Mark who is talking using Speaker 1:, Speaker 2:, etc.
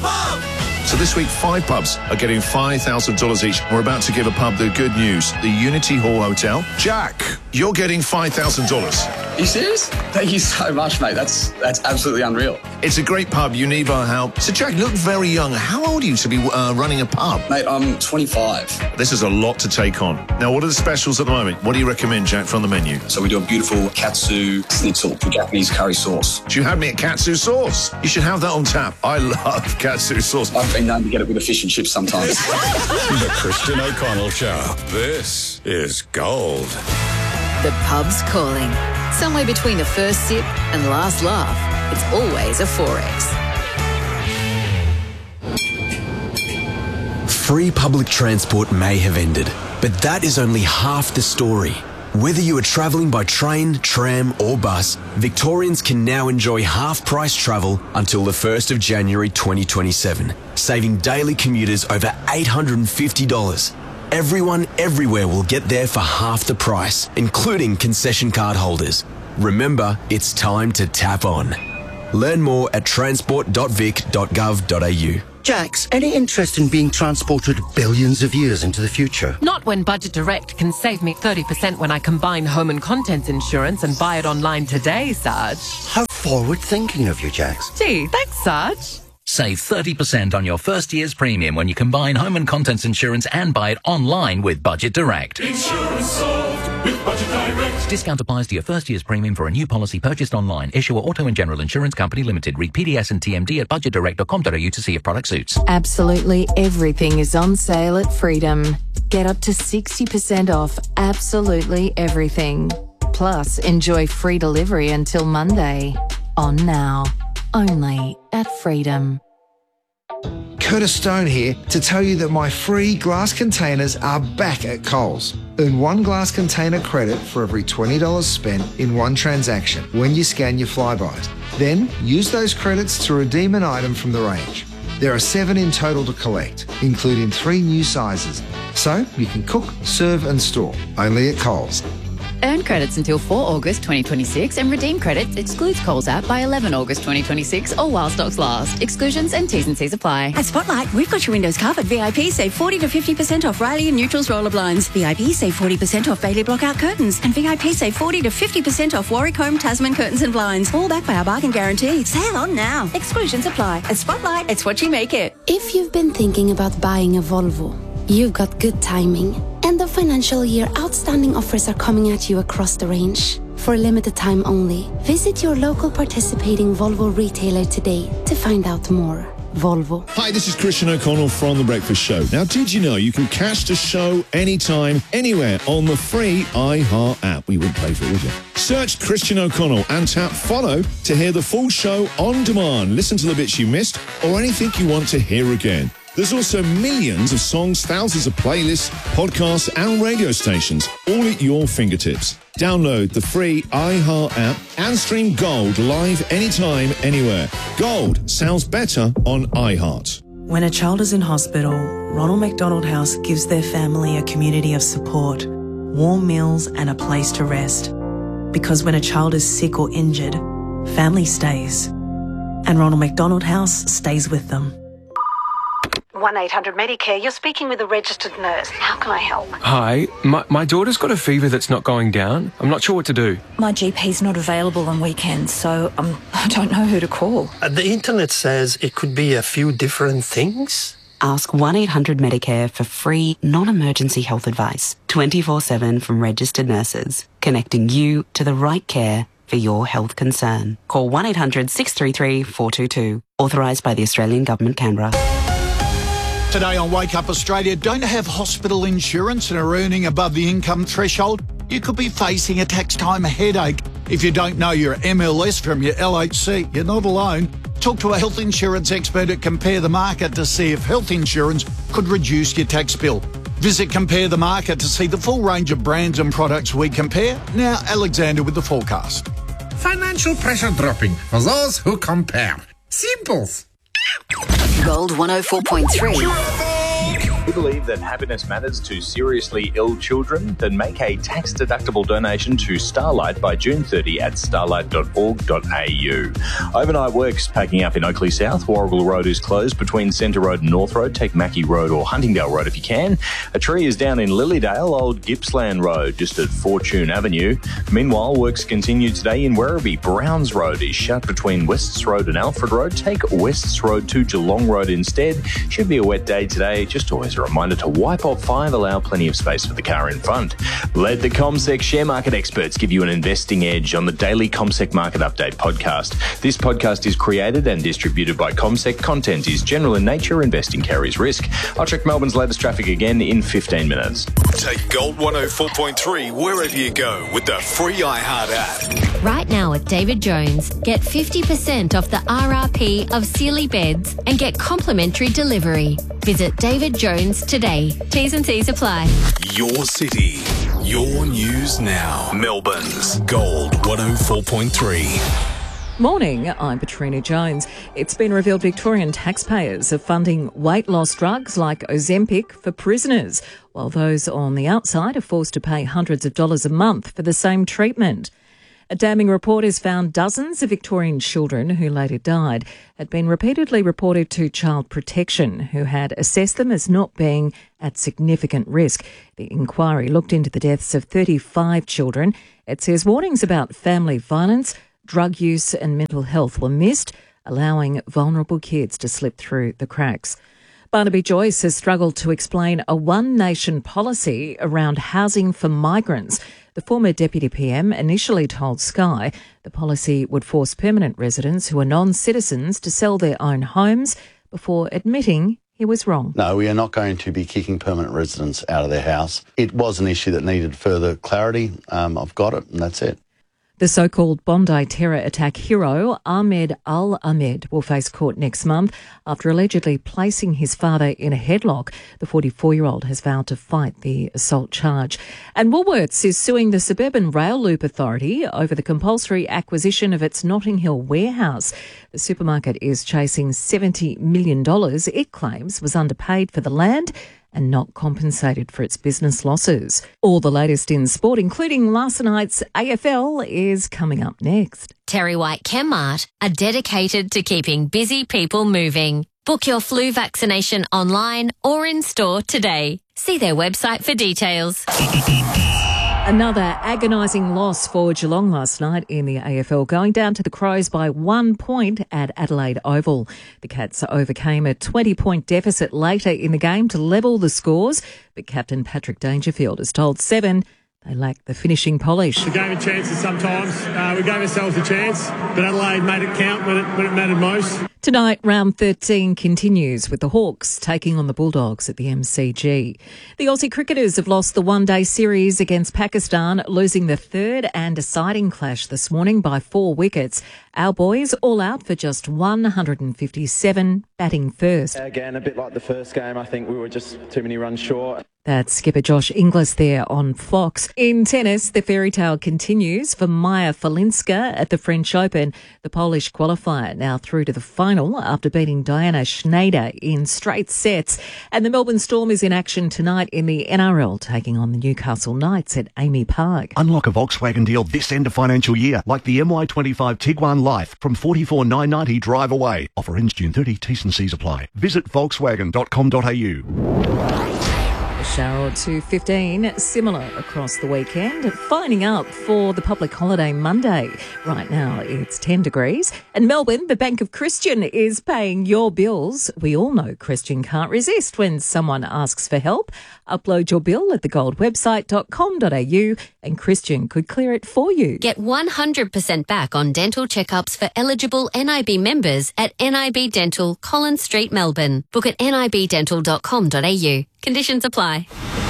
Speaker 1: pub!
Speaker 2: So this week, 5 pubs are getting $5,000 each. We're about to give a pub the good news. The Unity Hall Hotel. Jack, you're getting $5,000.
Speaker 3: Are you serious? Thank you so much, mate. That's absolutely unreal.
Speaker 2: It's a great pub. You need our help. So, Jack, you look very young. How old are you to be running a pub?
Speaker 3: Mate, I'm 25.
Speaker 2: This is a lot to take on. Now, what are the specials at the moment? What do you recommend, Jack, from the menu?
Speaker 3: So we do a beautiful katsu schnitzel with Japanese curry sauce.
Speaker 2: You had me at katsu sauce. You should have that on tap. I love katsu sauce.
Speaker 3: I've been known to get it with a fish and chips sometimes.
Speaker 1: The Christian O'Connell Show. This is gold.
Speaker 4: The pub's calling. Somewhere between the first sip and last laugh, it's always a 4X.
Speaker 5: Free public transport may have ended, but that is only half the story. Whether you are travelling by train, tram or bus, Victorians can now enjoy half-price travel until the 1st of January 2027, saving daily commuters over $850. Everyone, everywhere will get there for half the price, including concession card holders. Remember, it's time to tap on. Learn more at transport.vic.gov.au.
Speaker 6: Jax, any interest in being transported billions of years into the future?
Speaker 7: Not when Budget Direct can save me 30% when I combine home and contents insurance and buy it online today, Sarge.
Speaker 6: How forward-thinking of you, Jax.
Speaker 7: Gee, thanks, Sarge.
Speaker 8: Save 30% on your first year's premium when you combine home and contents insurance and buy it online with Budget Direct.
Speaker 1: Insurance solved with Budget Direct.
Speaker 8: Discount applies to your first year's premium for a new policy purchased online. Issuer Auto and General Insurance Company Limited. Read PDS and TMD at budgetdirect.com.au to see if product suits.
Speaker 4: Absolutely everything is on sale at Freedom. Get up to 60% off absolutely everything. Plus, enjoy free delivery until Monday. On now. Only at Freedom.
Speaker 9: Curtis Stone here to tell you that my free glass containers are back at Coles. Earn 1 glass container credit for every $20 spent in one transaction when you scan your Flybys. Then use those credits to redeem an item from the range. There are 7 in total to collect, including 3 new sizes. So you can cook, serve and store, only at Coles.
Speaker 10: Earn credits until 4 August 2026 and redeem credits excludes Coles app by 11 August 2026 or while stocks last. Exclusions and T's and C's apply.
Speaker 11: At Spotlight, we've got your windows covered. VIP save 40 to 50% off Riley and Neutrals roller blinds. VIP save 40% off Bailey Blockout curtains. And VIP save 40 to 50% off Warwick Home Tasman curtains and blinds. All backed by our bargain guarantee. Sale on now. Exclusions apply. At Spotlight, it's what you make it.
Speaker 12: If you've been thinking about buying a Volvo, you've got good timing. End of financial year outstanding offers are coming at you across the range. For a limited time only, visit your local participating Volvo retailer today to find out more. Volvo.
Speaker 2: Hi, this is Christian O'Connell from The Breakfast Show. Now, did you know you can catch the show anytime, anywhere on the free iHeart app? We wouldn't pay for it, would you? Search Christian O'Connell and tap follow to hear the full show on demand. Listen to the bits you missed or anything you want to hear again. There's also millions of songs, thousands of playlists, podcasts and radio stations, all at your fingertips. Download the free iHeart app and stream Gold live anytime, anywhere. Gold sounds better on iHeart.
Speaker 13: When a child is in hospital, Ronald McDonald House gives their family a community of support, warm meals and a place to rest. Because when a child is sick or injured, family stays. And Ronald McDonald House stays with them.
Speaker 14: 1-800-Medicare, you're speaking with a registered nurse. How can I help?
Speaker 15: Hi, my daughter's got a fever that's not going down. I'm not sure what to do.
Speaker 14: My GP's not available on weekends, so I don't know who to call.
Speaker 16: The internet says it could be a few different things.
Speaker 17: Ask 1-800-Medicare for free, non-emergency health advice, 24/7 from registered nurses, connecting you to the right care for your health concern. Call 1-800-633-422. Authorised by the Australian Government, Canberra.
Speaker 18: Today on Wake Up Australia, don't have hospital insurance and are earning above the income threshold? You could be facing a tax time headache. If you don't know your MLS from your LHC, you're not alone. Talk to a health insurance expert at Compare the Market to see if health insurance could reduce your tax bill. Visit Compare the Market to see the full range of brands and products we compare. Now, Alexander with the forecast.
Speaker 19: Financial pressure dropping for those who compare. Simples.
Speaker 4: Gold 104.3.
Speaker 20: You believe that happiness matters to seriously ill children? Then make a tax-deductible donation to Starlight by June 30 at starlight.org.au. Overnight works packing up in Oakley South. Warrigal Road is closed between Centre Road and North Road. Take Mackie Road or Huntingdale Road if you can. A tree is down in Lilydale, Old Gippsland Road, just at Fortune Avenue. Meanwhile, works continue today in Werribee. Browns Road is shut between Wests Road and Alfred Road. Take Wests Road to Geelong Road instead. Should be a wet day today. Just always a reminder to wipe off 5, allow plenty of space for the car in front. Let the CommSec share market experts give you an investing edge on the daily CommSec Market Update podcast. This podcast is created and distributed by CommSec. Content is general in nature. Investing carries risk. I'll check Melbourne's latest traffic again in 15 minutes.
Speaker 1: Take Gold 104.3 wherever you go with the free iHeart app.
Speaker 21: Right now at David Jones, get 50% off the RRP of Sealy beds and get complimentary delivery. Visit David Jones today. T's and C's apply.
Speaker 1: Your city, your news now. Melbourne's Gold 104.3.
Speaker 22: Morning, I'm Katrina Jones. It's been revealed Victorian taxpayers are funding weight loss drugs like Ozempic for prisoners, while those on the outside are forced to pay hundreds of dollars a month for the same treatment. A damning report has found dozens of Victorian children who later died had been repeatedly reported to Child Protection, who had assessed them as not being at significant risk. The inquiry looked into the deaths of 35 children. It says warnings about family violence, drug use and mental health were missed, allowing vulnerable kids to slip through the cracks. Barnaby Joyce has struggled to explain a one-nation policy around housing for migrants. The former Deputy PM initially told Sky the policy would force permanent residents who are non-citizens to sell their own homes before admitting he was wrong.
Speaker 23: No, we are not going to be kicking permanent residents out of their house. It was an issue that needed further clarity. I've got it, and that's it.
Speaker 22: The so-called Bondi terror attack hero, Ahmed Al-Ahmed, will face court next month after allegedly placing his father in a headlock. The 44-year-old has vowed to fight the assault charge. And Woolworths is suing the Suburban Rail Loop Authority over the compulsory acquisition of its Notting Hill warehouse. The supermarket is chasing $70 million it claims was underpaid for the land and not compensated for its business losses. All the latest in sport, including last night's AFL, is coming up next.
Speaker 21: Terry White Chemmart are dedicated to keeping busy people moving. Book your flu vaccination online or in store today. See their website for details.
Speaker 22: Another agonising loss for Geelong last night in the AFL, going down to the Crows by 1 point at Adelaide Oval. The Cats overcame a 20-point deficit later in the game to level the scores, but captain Patrick Dangerfield has told Seven they lack the finishing polish.
Speaker 24: We gave it chances sometimes. We gave ourselves a chance, but Adelaide made it count when it mattered most.
Speaker 22: Tonight, round 13 continues with the Hawks taking on the Bulldogs at the MCG. The Aussie cricketers have lost the one-day series against Pakistan, losing the third and deciding clash this morning by 4 wickets. Our boys all out for just 157, batting first.
Speaker 25: Again, a bit like the first game, I think we were just too many runs short.
Speaker 22: That's skipper Josh Inglis there on Fox. In tennis, the fairy tale continues for Maja Falinska at the French Open. The Polish qualifier now through to the final after beating Diana Schneider in straight sets. And the Melbourne Storm is in action tonight in the NRL, taking on the Newcastle Knights at Amy Park.
Speaker 26: Unlock a Volkswagen deal this end of financial year, like the MY25 Tiguan Life from $44,990 drive away. Offer ends June 30, T's and C's apply. Visit Volkswagen.com.au.
Speaker 22: A shower or 2:15, similar across the weekend. Fining up for the public holiday Monday. Right now it's 10 degrees. And Melbourne, the Bank of Christian is paying your bills. We all know Christian can't resist when someone asks for help. Upload your bill at thegoldwebsite.com.au and Christian could clear it for you.
Speaker 21: Get 100% back on dental checkups for eligible NIB members at NIB Dental, Collins Street, Melbourne. Book at nibdental.com.au. Conditions apply.